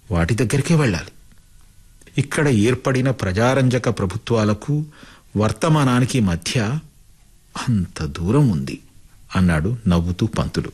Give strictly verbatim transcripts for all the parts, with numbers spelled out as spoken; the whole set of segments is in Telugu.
వాటి దగ్గరికే వెళ్ళాలి. ఇక్కడ ఏర్పడిన ప్రజారంజక ప్రభుత్వాలకు వర్తమానానికి మధ్య అంత దూరం ఉంది అన్నాడు నవ్వుతూ పంతులు.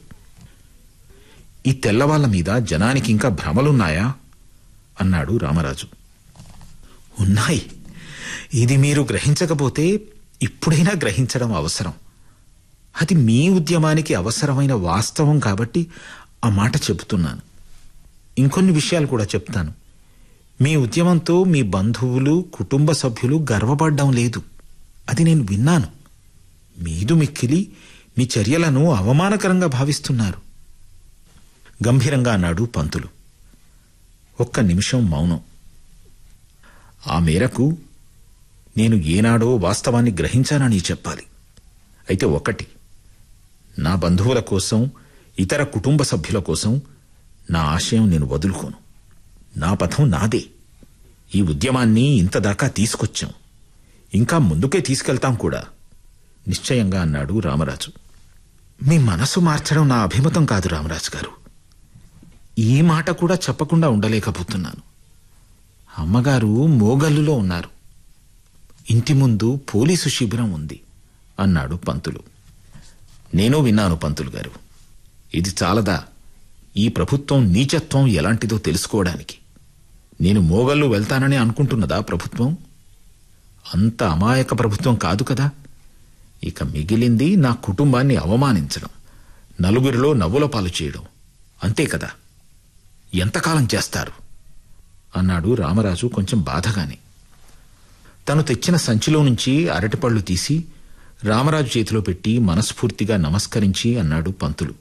ఈ తెల్లవాళ్ల మీద జనానికి ఇంకా భ్రమలున్నాయా అన్నాడు రామరాజు. ఉన్నాయి. ఇది మీరు గ్రహించకపోతే ఇప్పుడైనా గ్రహించడం అవసరం. అది మీ ఉద్యమానికి అవసరమైన వాస్తవం కాబట్టి ఆ మాట చెబుతున్నాను. ఇంకొన్ని విషయాలు కూడా చెప్తాను. మీ ఉద్యమంతో మీ బంధువులు, కుటుంబ సభ్యులు గర్వపడ్డం లేదు. అది నేను విన్నాను. మీదు మిక్కిలి మీ చర్యలను అవమానకరంగా భావిస్తున్నారు గంభీరంగా అన్నాడు పంతులు. ఒక్క నిమిషం మౌనం. ఆ మేరకు నేను ఏనాడో వాస్తవాన్ని గ్రహించానని చెప్పాలి. అయితే ఒకటి, నా బంధువుల కోసం, ఇతర కుటుంబ సభ్యుల కోసం నా ఆశయం నేను వదులుకోను. నా పథం నాదే. ఈ ఉద్యమాన్ని ఇంతదాకా తీసుకొచ్చాం, ఇంకా ముందుకే తీసుకెళ్తాం కూడా నిశ్చయంగా అన్నాడు రామరాజు. మీ మనసు మార్చడం నా అభిమతం కాదు రామరాజు గారు. ఈ మాట కూడా చెప్పకుండా ఉండలేకపోతున్నాను. అమ్మగారు మోగల్లులో ఉన్నారు. ఇంటి ముందు పోలీసు శిబిరం ఉంది అన్నాడు పంతులు. నేను విన్నాను పంతులు గారు. ఇది చాలదా ఈ ప్రభుత్వం నీచత్వం ఎలాంటిదో తెలుసుకోవడానికి? నేను మోగల్లు వెళ్తానని అనుకుంటున్నదా ప్రభుత్వం? అంత అమాయక ప్రభుత్వం కాదు కదా. ఇక మిగిలింది నా కుటుంబాన్ని అవమానించడం, నలుగురిలో నవ్వుల పాలు చేయడం, అంతే కదా. ఎంతకాలం చేస్తారు అన్నాడు రామరాజు కొంచెం బాధగానే. తను తెచ్చిన సంచిలో నుంచి అరటిపళ్ళు తీసి రామరాజు చేతిలో పెట్టి మనస్ఫూర్తిగా నమస్కరించి అన్నాడు పంతులు.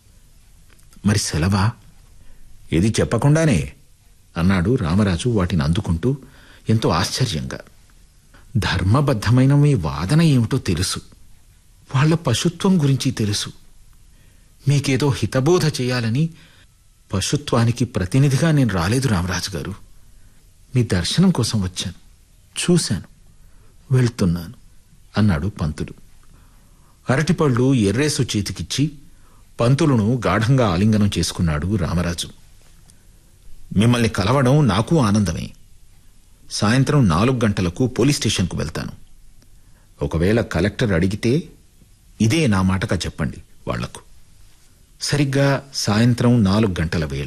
మరి సెలవా? ఇది చెప్పకుండానే అన్నాడు రామరాజు వాటిని అందుకుంటూ ఎంతో ఆశ్చర్యంగా. ధర్మబద్ధమైన మీ వాదన ఏమిటో తెలుసు, వాళ్ల పశుత్వం గురించి తెలుసు. మీకేదో హితబోధ చేయాలని పశుత్వానికి ప్రతినిధిగా నేను రాలేదు రామరాజు గారు. మీ దర్శనం కోసం వచ్చాను, చూశాను, వెళ్తున్నాను అన్నాడు పంతులు. అరటిపళ్ళు ఎర్రేసు చేతికిచ్చి పంతులును గాఢంగా ఆలింగనం చేసుకున్నాడు రామరాజు. మిమ్మల్ని కలవడం నాకు ఆనందమే. సాయంత్రం నాలుగు గంటలకు పోలీస్ స్టేషన్కు వెళ్తాను. ఒకవేళ కలెక్టర్ అడిగితే ఇదే నా మాటగా చెప్పండి వాళ్లకు. సరిగ్గా సాయంత్రం నాలుగు గంటల వేళ.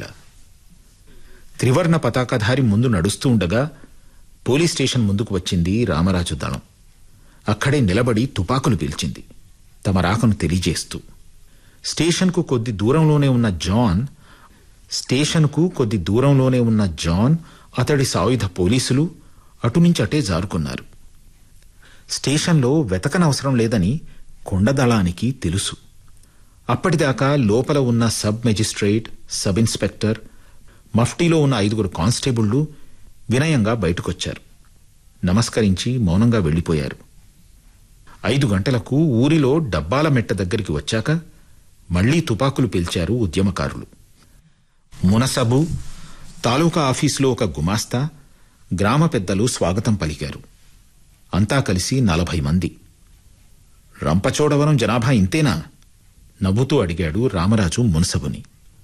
త్రివర్ణ పతాకధారి ముందు నడుస్తూ ఉండగా పోలీస్ స్టేషన్ ముందుకు వచ్చింది రామరాజు దళం. అక్కడే నిలబడి తుపాకులు పీల్చింది తమ రాకను తెలియజేస్తూ. స్టేషన్కు కొద్ది దూరంలోనే ఉన్న జాన్ స్టేషన్కు కొద్ది దూరంలోనే ఉన్న జాన్ అతడి సాయుధ పోలీసులు అటునుంచి అటే జారుకున్నారు. స్టేషన్లో వెతకనవసరం లేదని కొండదళానికి తెలుసు. అప్పటిదాకా లోపల ఉన్న సబ్ మెజిస్ట్రేట్, సబ్ ఇన్స్పెక్టర్, మఫ్టీలో ఉన్న ఐదుగురు కానిస్టేబుళ్లు వినయంగా బయటకొచ్చారు. నమస్కరించి మౌనంగా వెళ్లిపోయారు. ఐదు గంటలకు ఊరిలో డబ్బాల మెట్ట దగ్గరికి వచ్చాక మళ్లీ తుపాకులు పేల్చారు ఉద్యమకారులు. మునసబు, తాలూకా ఆఫీసులో ఒక గుమాస్తా, గ్రామ పెద్దలు స్వాగతం పలికారు. అంతా కలిసి నలభై మంది. రంపచోడవరం జనాభా ఇంతేనా? నవ్వుతూ అడిగాడు రామరాజు మునసబుని.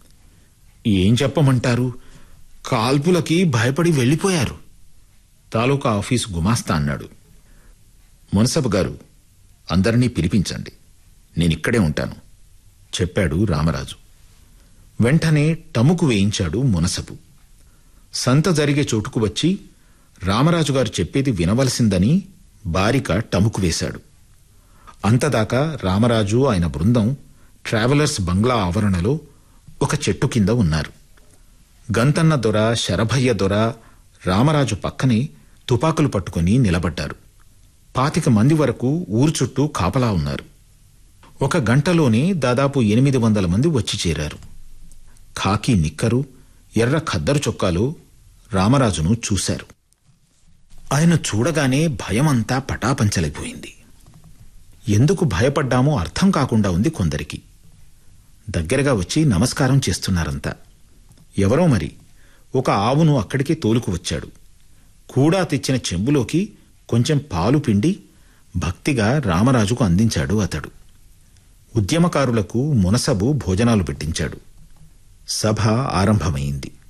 ఏం చెప్పమంటారు, కాల్పులకి భయపడి వెళ్లిపోయారు తాలూకా ఆఫీసు గుమాస్తా అన్నాడు. మునసబు గారు, అందరినీ పిలిపించండి, నేనిక్కడే ఉంటాను చెప్పాడు రామరాజు. వెంటనే టముకు వేయించాడు మునసబు. సంత జరిగే చోటుకు వచ్చి రామరాజు గారు చెప్పేది వినవలసిందని బారిక టముకు వేశాడు. అంతదాకా రామరాజు ఆయన బృందం ట్రావెలర్స్ బంగ్లా ఆవరణలో ఒక చెట్టు కింద ఉన్నారు. గంతన్న దొర, శరభయ్య దొర రామరాజు పక్కనే తుపాకులు పట్టుకుని నిలబడ్డారు. పాతిక మంది వరకు ఊరు చుట్టూ కాపలా ఉన్నారు. ఒక గంటలోనే దాదాపు ఎనిమిది వందల మంది వచ్చి చేరారు. ఖాకీ నిక్కరు, ఎర్ర ఖద్దరు చొక్కాలు రామరాజును చూశారు. ఆయన చూడగానే భయమంతా పటాపంచలైపోయింది. ఎందుకు భయపడ్డామో అర్థం కాకుండా ఉంది కొందరికి. దగ్గరగా వచ్చి నమస్కారం చేస్తున్నారంతా. ఎవరో మరి ఒక ఆవును అక్కడికి తోలుకు వచ్చాడు. కూడా తెచ్చిన చెంబులోకి కొంచెం పాలు పిండి భక్తిగా రామరాజుకు అందించాడు అతడు. ఉద్యమకారులకు మునసబు భోజనాలు పెట్టించాడు. సభ ఆరంభమైంది.